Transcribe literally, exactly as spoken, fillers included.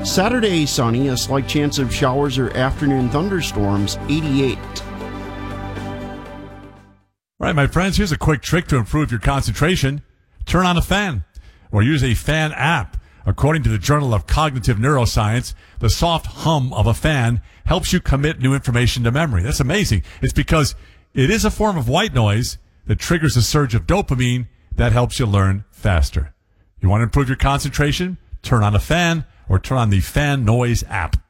Saturday, sunny, a slight chance of showers or afternoon thunderstorms, eighty-eight. All right, my friends, here's a quick trick to improve your concentration. Turn on a fan or use a fan app. According to the Journal of Cognitive Neuroscience, the soft hum of a fan helps you commit new information to memory. That's amazing. It's because it is a form of white noise that triggers a surge of dopamine that helps you learn faster. You want to improve your concentration? Turn on a fan or turn on the Fan Noise app.